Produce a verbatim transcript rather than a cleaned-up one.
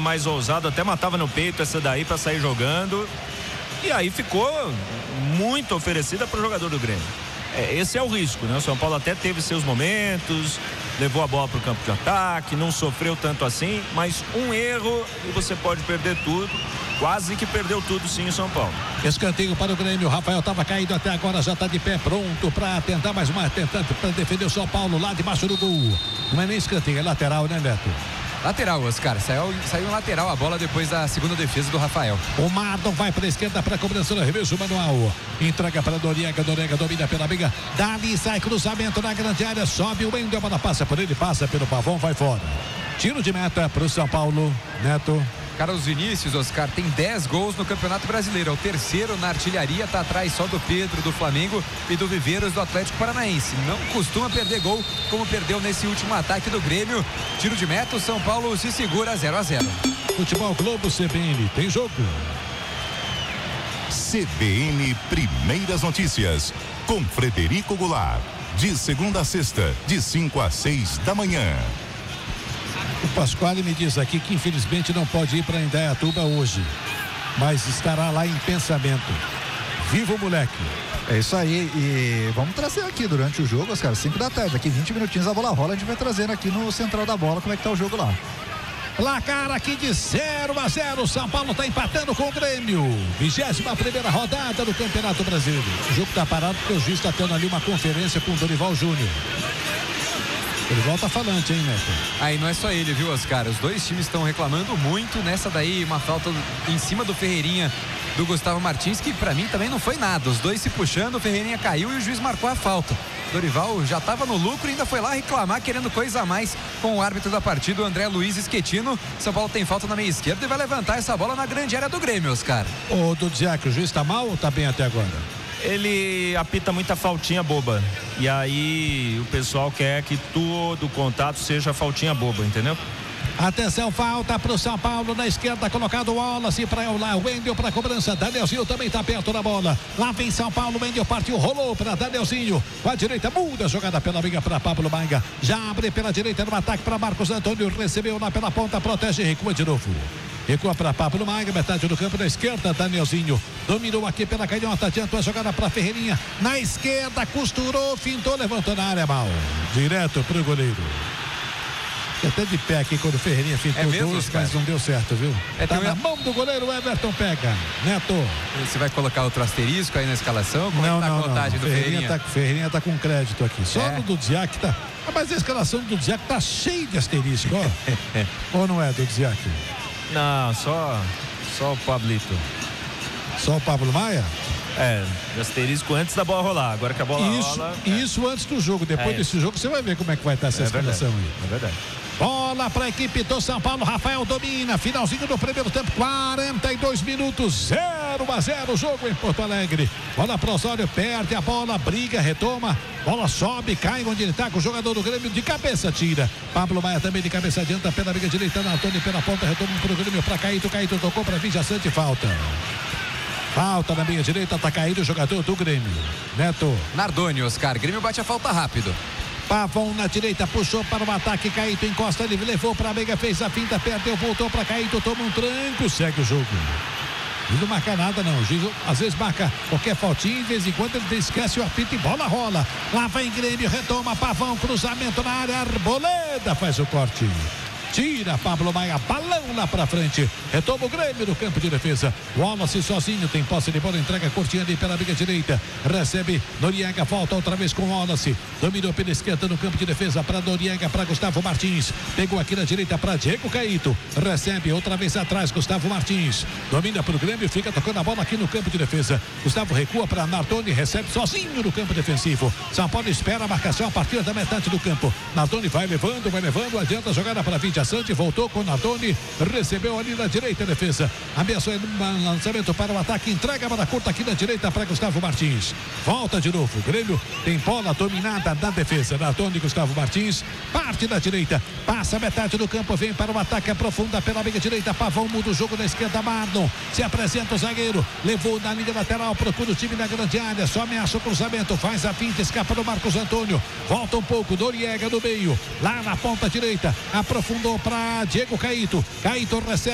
mais ousado, até matava no peito essa daí para sair jogando. E aí ficou muito oferecida para o jogador do Grêmio. É, esse é o risco, né? O São Paulo até teve seus momentos, levou a bola para o campo de ataque, não sofreu tanto assim, mas um erro e você pode perder tudo. Quase que perdeu tudo sim em São Paulo. Escanteio para o Grêmio. O Rafael estava caído até agora, já está de pé, pronto para tentar mais uma, tentando para defender o São Paulo lá debaixo do gol. Não é nem escanteio, é lateral, né, Neto? Lateral, Oscar. Saiu, saiu lateral a bola depois da segunda defesa do Rafael. O Marlon vai para a esquerda para a cobrança do arremesso manual. Entrega para Noriega. Noriega domina pela briga. Dali sai cruzamento na grande área. Sobe o Wendel. A bola passa por ele, passa pelo Pavão, vai fora. Tiro de meta para o São Paulo. Neto. Carlos Vinícius, Oscar, tem dez gols no Campeonato Brasileiro. É o terceiro na artilharia, está atrás só do Pedro, do Flamengo, e do Viveiros, do Atlético Paranaense. Não costuma perder gol, como perdeu nesse último ataque do Grêmio. Tiro de meta, o São Paulo se segura zero a zero. Futebol Globo C B N, tem jogo. C B N Primeiras Notícias, com Frederico Goulart. De segunda a sexta, de cinco a seis da manhã. O Pasquale me diz aqui que infelizmente não pode ir para Indaiatuba hoje, mas estará lá em pensamento. Viva o moleque! É isso aí, e vamos trazer aqui durante o jogo, os caras, cinco da tarde, daqui vinte minutinhos a bola rola, a gente vai trazendo aqui no Central da Bola como é que tá o jogo lá. Placar aqui de zero a zero, São Paulo está empatando com o Grêmio. vigésima primeira rodada do Campeonato Brasileiro. O jogo está parado porque o juiz está tendo ali uma conferência com o Dorival Júnior. Ele volta falante, hein, Neto? Aí não é só ele, viu, Oscar? Os dois times estão reclamando muito. Nessa daí, uma falta em cima do Ferreirinha, do Gustavo Martins, que pra mim também não foi nada. Os dois se puxando, o Ferreirinha caiu e o juiz marcou a falta. Dorival já estava no lucro e ainda foi lá reclamar, querendo coisa a mais com o árbitro da partida, o André Luiz Schettino. São Paulo tem falta na meia esquerda e vai levantar essa bola na grande área do Grêmio, Oscar. Ô, Dudziak, o juiz tá mal ou tá bem até agora? Ele apita muita faltinha boba. E aí o pessoal quer que todo contato seja faltinha boba, entendeu? Atenção, falta pro São Paulo na esquerda, colocado o Wallace para o lá, o Wendel para cobrança, Danielzinho também tá perto da bola, lá vem São Paulo, Wendel partiu, rolou para Danielzinho, com a direita, muda a jogada pela briga para Pablo Maiga, já abre pela direita no ataque para Marcos Antônio, recebeu lá pela ponta, protege, recua de novo. Recua para Pablo Maiga, metade do campo da esquerda, Danielzinho dominou aqui pela canhota, adiantou a jogada para Ferreirinha, na esquerda, costurou, fintou, levantou na área, mal, direto pro goleiro. Até de pé aqui quando o Ferreirinha fintou é mesmo, dois, mas não deu certo, viu? É, tá na um... mão do goleiro, o Everton pega. Neto. Você vai colocar outro asterisco aí na escalação? Como não, é que tá não, a contagem não. do Ferreirinha? Ferreirinha? Tá, Ferreirinha tá com crédito aqui. Só é. no Dudziak tá. Ah, mas a escalação do Dudziak tá cheia de asterisco, ó. Ou não é, Dudziak? Não, só, só o Pablito. Só o Pablo Maia? É, asterisco antes da bola rolar. Agora que a bola isso, rola. Isso é. antes do jogo. Depois é. desse jogo você vai ver como é que vai estar essa é escalação verdade. aí. É verdade. Bola para a equipe do São Paulo. Rafael domina. Finalzinho do primeiro tempo. quarenta e dois minutos. zero a zero. Jogo em Porto Alegre. Bola para Osório. Perde a bola. Briga. Retoma. Bola sobe. Cai onde ele está com o jogador do Grêmio. De cabeça tira. Pablo Maia também de cabeça adianta. Pela briga direita. Antônio pela ponta. Retoma para o Grêmio. Para Caíto. Caíto tocou para Vinja Sante. Falta. Falta na meia direita. Tá caído o jogador do Grêmio. Neto. Nardoni, Oscar. Grêmio bate a falta rápido. Pavão na direita, puxou para o ataque, Caíto encosta, ele levou para a briga, fez a finta, perdeu, voltou para Caíto, toma um tranco, segue o jogo. Ele não marca nada não, o juiz às vezes marca qualquer faltinha, de vez em quando ele esquece o apito e bola rola. Lá vem Grêmio, retoma Pavão, cruzamento na área, Arboleda faz o corte. Tira Pablo Maia, balão lá pra frente. Retoma o Grêmio no campo de defesa. Wallace sozinho, tem posse de bola, entrega curtinha ali pela briga direita. Recebe Noriega, volta outra vez com Wallace. Dominou pela esquerda no campo de defesa para Noriega, para Gustavo Martins. Pegou aqui na direita para Diego Caíto. Recebe outra vez atrás, Gustavo Martins. Domina pro Grêmio, fica tocando a bola aqui no campo de defesa. Gustavo recua para Nardoni, recebe sozinho no campo defensivo. São Paulo espera a marcação a partir da metade do campo. Nardoni vai levando, vai levando, adianta a jogada para Vinja Sante, voltou com Nardoni, recebeu ali na direita a defesa, ameaçou um lançamento para o ataque, entrega a bola curta aqui na direita para Gustavo Martins, volta de novo, o Grêmio tem bola dominada na defesa, Nardoni, Gustavo Martins, parte da direita, passa a metade do campo, vem para o ataque, aprofunda pela meia direita, Pavão muda o jogo na esquerda, Marlon, se apresenta o zagueiro, levou na linha lateral, procura o time na grande área, só ameaça o cruzamento, faz a finta, escapa do Marcos Antônio, volta um pouco, Noriega no meio, lá na ponta direita, aprofundou para Diego Caíto. Caíto recebe.